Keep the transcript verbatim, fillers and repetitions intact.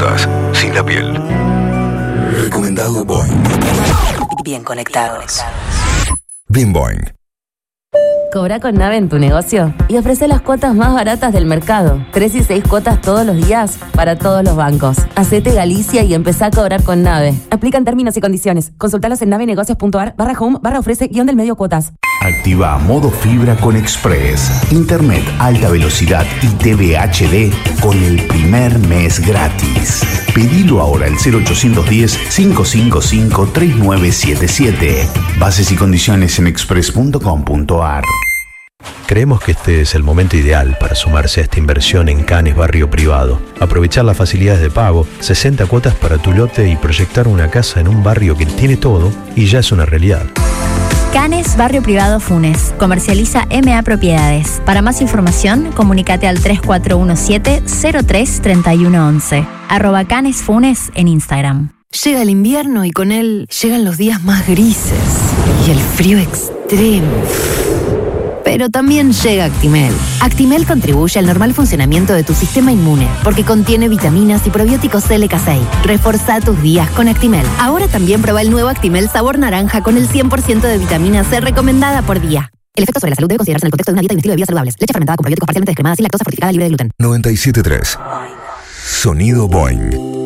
gotas, sin la piel. Recomendado Boing. Bien conectados. Bien Boing. Cobra con Nave en tu negocio y ofrece las cuotas más baratas del mercado. Tres y seis cuotas todos los días para todos los bancos. Hacete Galicia y empezá a cobrar con Nave. Aplican términos y condiciones. Consultalos en navenegocios.ar barra home barra ofrece guión del medio cuotas. Activa modo fibra con Express. Internet alta velocidad y T V H D con el primer mes gratis. Pedilo ahora al cero ochocientos diez, cinco cinco cinco, tres nueve siete siete. Bases y condiciones en express punto com punto a r. Creemos que este es el momento ideal para sumarse a esta inversión en Canes Barrio Privado. Aprovechar las facilidades de pago, sesenta cuotas para tu lote y proyectar una casa en un barrio que tiene todo y ya es una realidad. Canes Barrio Privado Funes. Comercializa M A Propiedades. Para más información, comunícate al tres cuatro uno siete, cero tres, tres uno once. Arroba Canes Funes en Instagram. Llega el invierno y con él llegan los días más grises y el frío extremo. Pero también llega Actimel. Actimel contribuye al normal funcionamiento de tu sistema inmune porque contiene vitaminas y probióticos L K seis. Reforzá tus días con Actimel. Ahora también prueba el nuevo Actimel sabor naranja con el cien por ciento de vitamina C recomendada por día. El efecto sobre la salud debe considerarse en el contexto de una dieta y un estilo de vida saludables. Leche fermentada con probióticos parcialmente descremadas y lactosa fortificada libre de gluten. noventa y siete punto tres. Sonido Boing.